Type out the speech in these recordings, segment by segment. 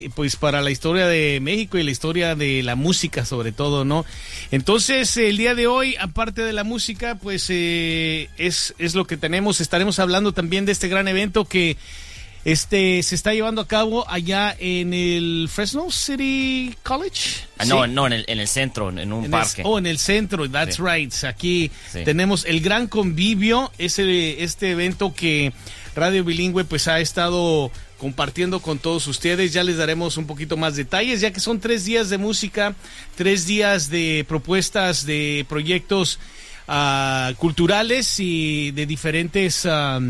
pues para la historia de México y la historia de la música sobre todo, ¿no? Entonces, el día de hoy, aparte de la música, pues es lo que tenemos. Estaremos hablando también de este gran evento que se está llevando a cabo allá en el Fresno City College. No, en el centro, en un parque. En el centro, that's right. Aquí tenemos el gran convivio, este evento que Radio Bilingüe pues ha estado compartiendo con todos ustedes. Ya les daremos un poquito más detalles, ya que son 3 días de música, 3 días de propuestas de proyectos culturales y de diferentes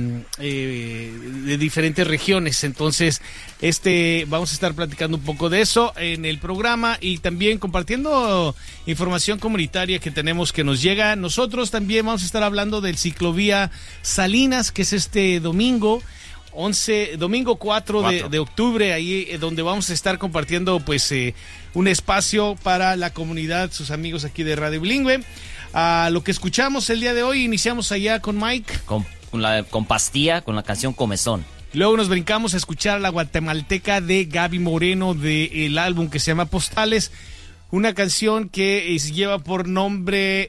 regiones. Entonces, vamos a estar platicando un poco de eso en el programa y también compartiendo información comunitaria que tenemos que nos llega. Nosotros también vamos a estar hablando del ciclovía Salinas, que es este domingo 4 de octubre, ahí donde vamos a estar compartiendo pues un espacio para la comunidad, sus amigos aquí de Radio Bilingüe. Lo que escuchamos el día de hoy, iniciamos allá con Mike. Con Pastilla, con la canción Comezón. Luego nos brincamos a escuchar a la guatemalteca de Gaby Moreno del álbum que se llama Postales. Una canción que lleva por nombre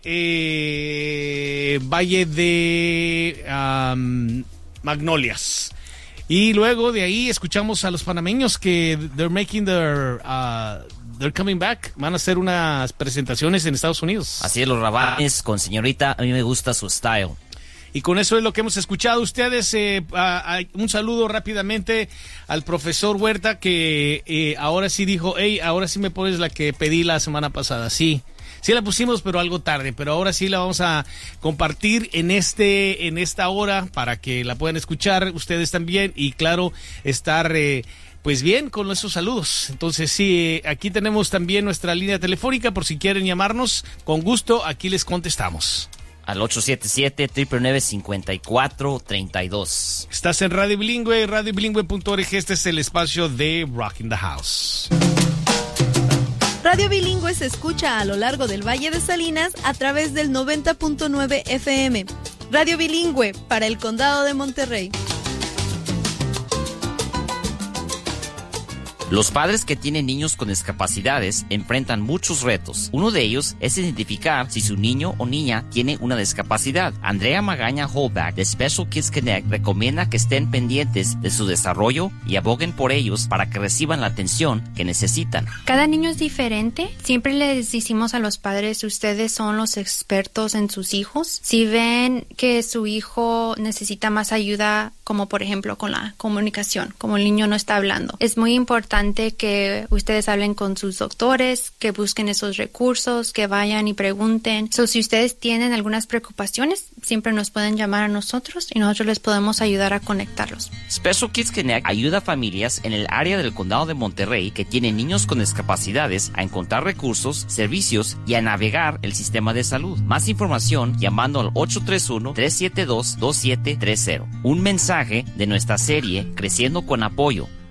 Valle de Magnolias. Y luego de ahí escuchamos a los panameños que they're coming back. Van a hacer unas presentaciones en Estados Unidos. Así es, los Rabanes con Señorita, a mí me gusta su style. Y con eso es lo que hemos escuchado ustedes. Un saludo rápidamente al profesor Huerta, que ahora sí dijo, hey, ahora sí me pones la que pedí la semana pasada. Sí la pusimos, pero algo tarde, pero ahora sí la vamos a compartir en esta hora para que la puedan escuchar ustedes también y claro, estar pues bien con esos saludos. Entonces sí, aquí tenemos también nuestra línea telefónica por si quieren llamarnos, con gusto aquí les contestamos. Al 877-999-5432. Estás en Radio Bilingüe, radiobilingüe.org. Este es el espacio de Rock in the House. Radio Bilingüe se escucha a lo largo del Valle de Salinas a través del 90.9 FM. Radio Bilingüe para el Condado de Monterrey. Los padres que tienen niños con discapacidades enfrentan muchos retos. Uno de ellos es identificar si su niño o niña tiene una discapacidad. Andrea Magaña Holback de Special Kids Connect recomienda que estén pendientes de su desarrollo y aboguen por ellos para que reciban la atención que necesitan. Cada niño es diferente. Siempre les decimos a los padres, ustedes son los expertos en sus hijos. Si ven que su hijo necesita más ayuda, como por ejemplo con la comunicación, como el niño no está hablando, es muy importante que ustedes hablen con sus doctores, que busquen esos recursos, que vayan y pregunten. Si ustedes tienen algunas preocupaciones, siempre nos pueden llamar a nosotros y nosotros les podemos ayudar a conectarlos. Special Kids Connect ayuda a familias en el área del Condado de Monterrey que tienen niños con discapacidades a encontrar recursos, servicios y a navegar el sistema de salud. Más información llamando al 831-372-2730. Un mensaje de nuestra serie Creciendo con Apoyo,